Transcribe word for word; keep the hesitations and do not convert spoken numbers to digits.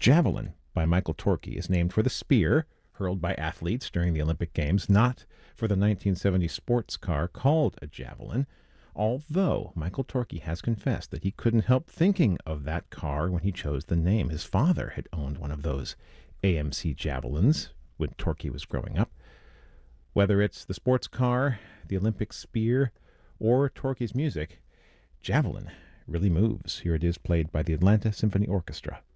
Javelin by Michael Torke is named for the spear hurled by athletes during the Olympic Games, not for the nineteen seventy sports car called a Javelin, although Michael Torke has confessed that he couldn't help thinking of that car when he chose the name. His father had owned one of those A M C Javelins when Torke was growing up. Whether it's the sports car, the Olympic spear, or Torke's music, Javelin really moves. Here it is, played by the Atlanta Symphony Orchestra.